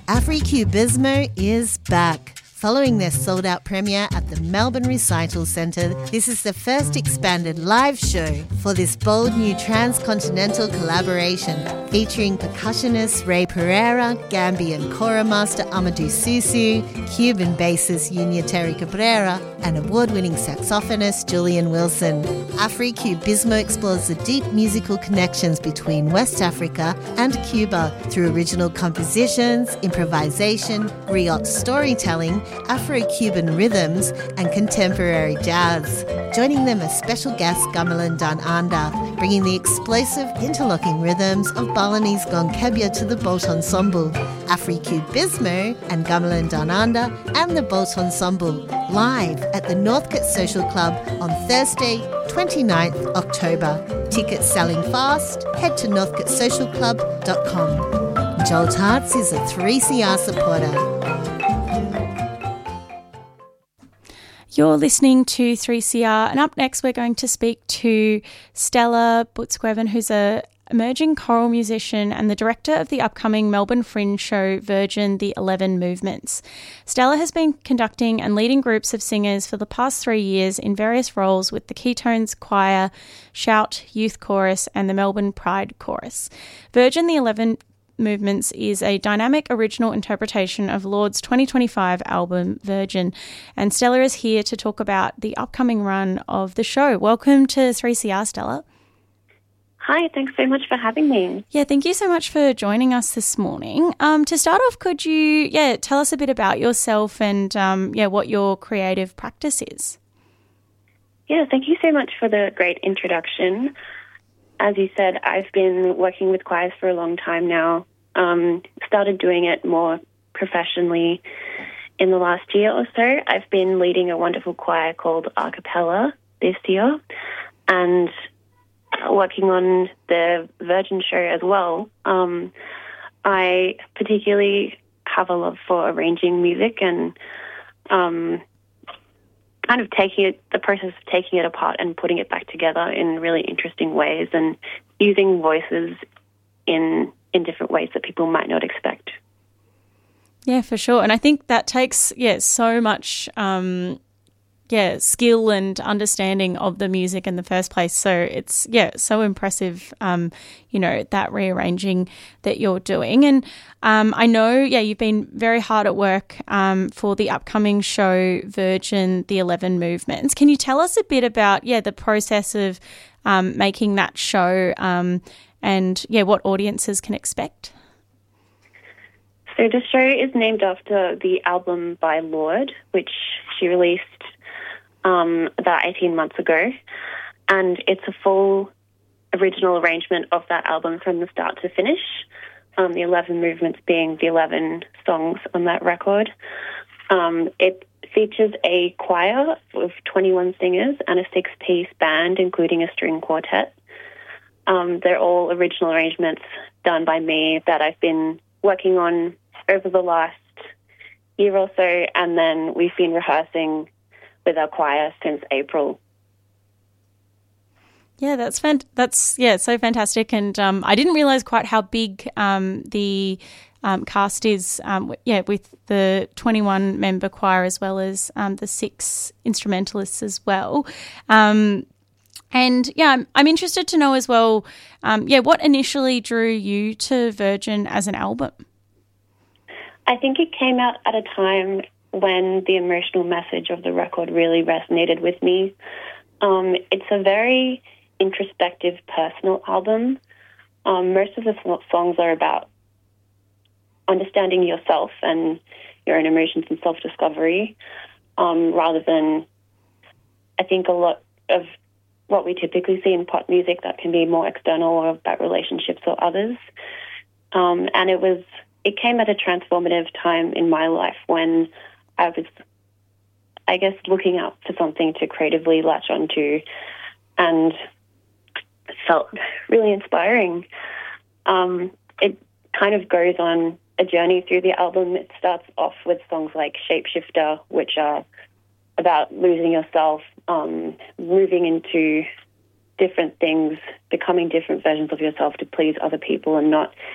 Africubismo is back. Following their sold-out premiere at the Melbourne Recital Centre, this is the first expanded live show for this bold new transcontinental collaboration featuring percussionist Ray Pereira, Gambian kora master Amadou Susu, Cuban bassist Yunia Terry Cabrera, and award-winning saxophonist Julian Wilson. Africubismo explores the deep musical connections between West Africa and Cuba through original compositions, improvisation, griot storytelling, Afro-Cuban rhythms and contemporary jazz. Joining them as special guest Gamelan Dan Anda, bringing the explosive interlocking rhythms of Balinese gong kebia to the Bolt Ensemble. Africubismo and Gamelan Dan Anda and the Bolt Ensemble live at the Northcote Social Club on Thursday, 29th October. Tickets selling fast. Head to northcotesocialclub.com. Joel Tarts is a 3CR supporter. You're listening to 3CR, and up next we're going to speak to Stella Butzgueven, who's an emerging choral musician and the director of the upcoming Melbourne Fringe show Virgin, the 11 Movements. Stella has been conducting and leading groups of singers for the past 3 years in various roles with the Keytones Choir, Shout Youth Chorus and the Melbourne Pride Chorus. Virgin, the 11 Movements is a dynamic original interpretation of Lord's 2025 album Virgin, and Stella is here to talk about the upcoming run of the show. Welcome to 3CR, Stella. Hi, thanks so much for having me. Yeah, thank you so much for joining us this morning. To start off, could you tell us a bit about yourself and what your creative practice is? Yeah, thank you so much for the great introduction. As you said, I've been working with choirs for a long time now. Started doing it more professionally in the last year or so. I've been leading a wonderful choir called Archipella this year and working on the Virgin show as well. I particularly have a love for arranging music and kind of the process of taking it apart and putting it back together in really interesting ways and using voices in different ways that people might not expect. Yeah, for sure. And I think that takes, so much, skill and understanding of the music in the first place. So it's, so impressive, that rearranging that you're doing. And I know, you've been very hard at work for the upcoming show, Virgin, the 11 Movements. Can you tell us a bit about, the process of making that show and what audiences can expect? So the show is named after the album by Lorde, which she released about 18 months ago. And it's a full original arrangement of that album from the start to finish, the 11 movements being the 11 songs on that record. It features a choir of 21 singers and a 6-piece band, including a string quartet. They're all original arrangements done by me that I've been working on over the last year or so, and then we've been rehearsing with our choir since April. Yeah, that's so fantastic, and I didn't realise quite how big the cast is. With the 21-member choir as well as the 6 instrumentalists as well. And I'm interested to know as well, what initially drew you to Virgin as an album? I think it came out at a time when the emotional message of the record really resonated with me. It's a very introspective, personal album. Most of the songs are about understanding yourself and your own emotions and self-discovery, rather than, I think, a lot of what we typically see in pop music that can be more external or about relationships or others. And it came at a transformative time in my life when I was, I guess, looking out for something to creatively latch onto, and felt really inspiring. It kind of goes on a journey through the album. It starts off with songs like Shapeshifter, which are about losing yourself, moving into different things, becoming different versions of yourself to please other people and not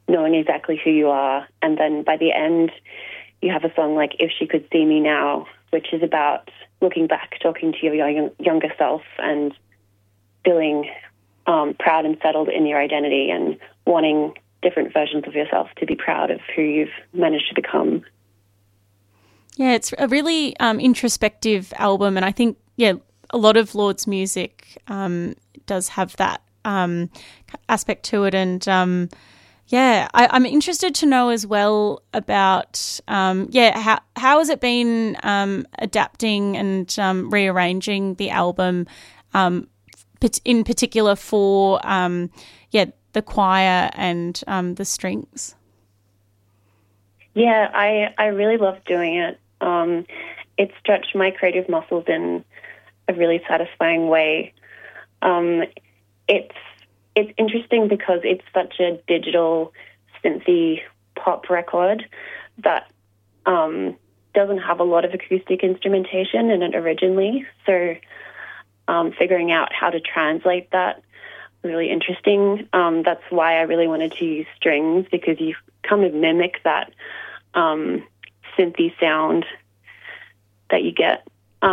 knowing exactly who you are. And then by the end, you have a song like If She Could See Me Now, which is about looking back, talking to your younger self and feeling proud and settled in your identity and wanting different versions of yourself to be proud of who you've managed to become. Yeah, it's a really introspective album, and I think, a lot of Lorde's music does have that aspect to it. And, I'm interested to know as well about, how has it been adapting and rearranging the album in particular for, the choir and the strings? Yeah, I really love doing it. It stretched my creative muscles in a really satisfying way. It's interesting because it's such a digital, synthy pop record that doesn't have a lot of acoustic instrumentation in it originally. So figuring out how to translate that was really interesting. That's why I really wanted to use strings, because you kind of mimic that synthy sound that you get.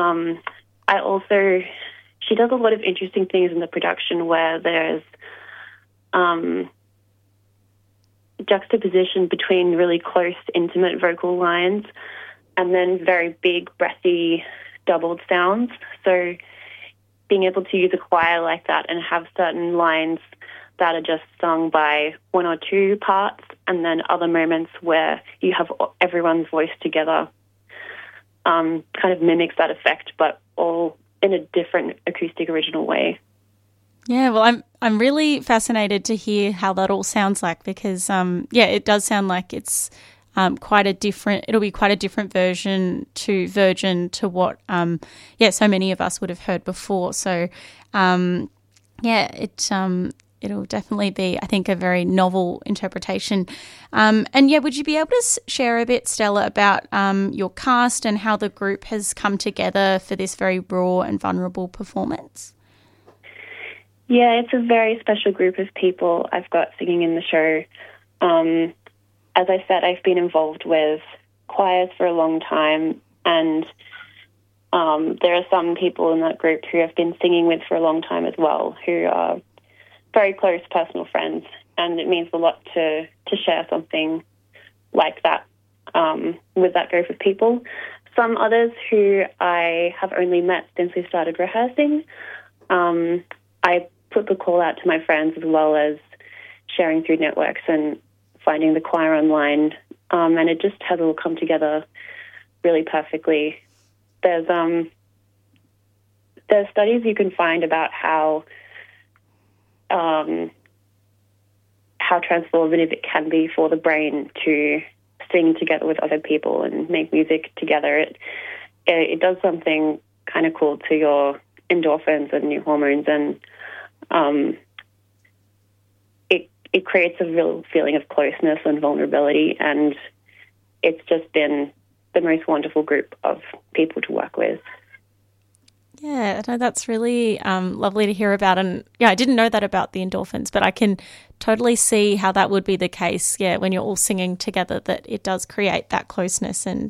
She does a lot of interesting things in the production where there's juxtaposition between really close, intimate vocal lines and then very big, breathy, doubled sounds. So being able to use a choir like that and have certain lines that are just sung by one or two parts, and then other moments where you have everyone's voice together, kind of mimics that effect, but all in a different acoustic original way. Yeah, well, I'm really fascinated to hear how that all sounds like, because it does sound like it's it'll be quite a different version to Virgin to what so many of us would have heard before. So it'll definitely be, I think, a very novel interpretation. Would you be able to share a bit, Stella, about your cast and how the group has come together for this very raw and vulnerable performance? Yeah, it's a very special group of people I've got singing in the show. As I said, I've been involved with choirs for a long time, and there are some people in that group who I've been singing with for a long time as well, who are very close personal friends, and it means a lot to share something like that with that group of people. Some others who I have only met since we started rehearsing, I put the call out to my friends as well as sharing through networks and finding the choir online, and it just has all come together really perfectly. There's studies you can find about how transformative it can be for the brain to sing together with other people and make music together. It does something kind of cool to your endorphins and your hormones, and it creates a real feeling of closeness and vulnerability, and it's just been the most wonderful group of people to work with. Yeah, no, that's really lovely to hear about. And I didn't know that about the endorphins, but I can totally see how that would be the case. Yeah, when you're all singing together, that it does create that closeness. And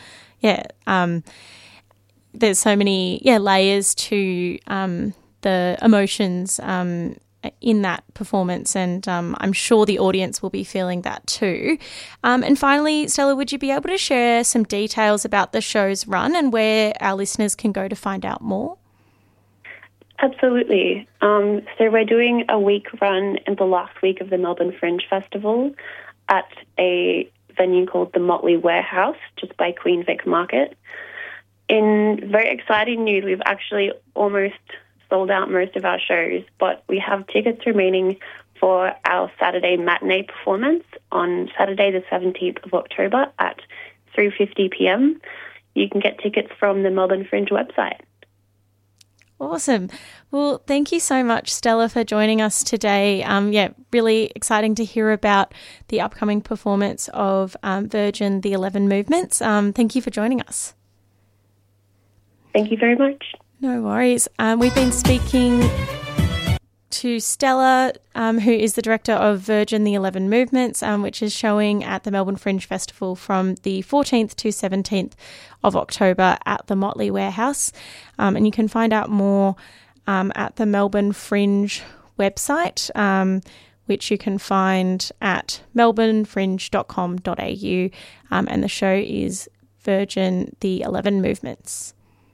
there's so many layers to the emotions in that performance, and I'm sure the audience will be feeling that too. And finally, Stella, would you be able to share some details about the show's run and where our listeners can go to find out more? Absolutely. So we're doing a week run in the last week of the Melbourne Fringe Festival at a venue called the Motley Warehouse, just by Queen Vic Market. In very exciting news, we've actually almost sold out most of our shows, but we have tickets remaining for our Saturday matinee performance on Saturday the 17th of October at 3:50 p.m. You can get tickets from the Melbourne Fringe website. Awesome. Well, thank you so much, Stella, for joining us today. Really exciting to hear about the upcoming performance of Virgin, the 11 Movements. Thank you for joining us. Thank you very much. No worries. We've been speaking to Stella, who is the director of Virgin the 11 Movements, which is showing at the Melbourne Fringe Festival from the 14th to 17th of October at the Motley Warehouse. And you can find out more at the Melbourne Fringe website, which you can find at melbournefringe.com.au. And the show is Virgin the 11 Movements.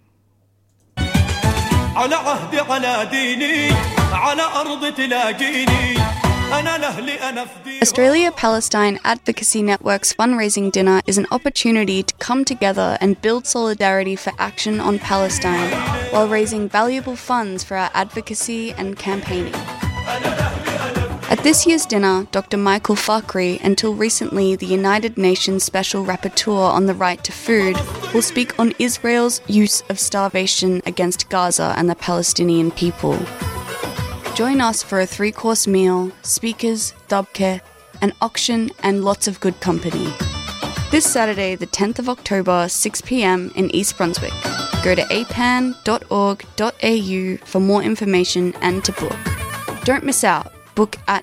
على عهدي على ديني على أرض تلاقيني أنا لأهلي أنا فديهم. Australia-Palestine Advocacy Network's fundraising dinner is an opportunity to come together and build solidarity for action on Palestine while raising valuable funds for our advocacy and campaigning. At this year's dinner, Dr. Michael Fakhri, until recently the United Nations Special Rapporteur on the Right to Food, will speak on Israel's use of starvation against Gaza and the Palestinian people. Join us for a 3-course meal, speakers, dabke, an auction and lots of good company. This Saturday, the 10th of October, 6 p.m. in East Brunswick. Go to apan.org.au for more information and to book. Don't miss out. Book at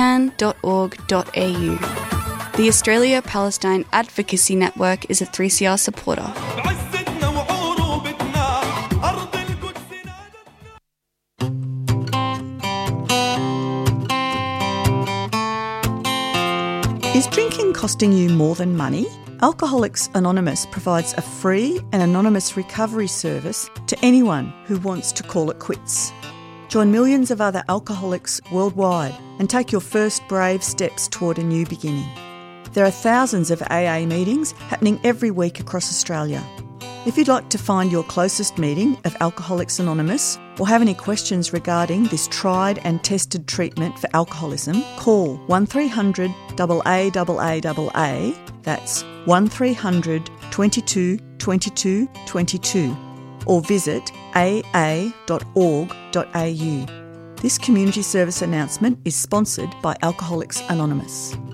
apan.org.au. The Australia-Palestine Advocacy Network is a 3CR supporter. Is drinking costing you more than money? Alcoholics Anonymous provides a free and anonymous recovery service to anyone who wants to call it quits. Join millions of other alcoholics worldwide and take your first brave steps toward a new beginning. There are thousands of AA meetings happening every week across Australia. If you'd like to find your closest meeting of Alcoholics Anonymous or have any questions regarding this tried and tested treatment for alcoholism, call 1300 AAAAA, that's 1300 22 22 22, or visit aa.org.au. This community service announcement is sponsored by Alcoholics Anonymous.